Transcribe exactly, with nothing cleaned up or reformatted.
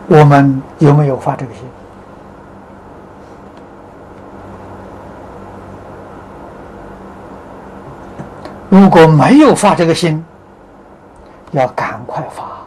我们有没有发这个心？如果没有发这个心，要赶快发。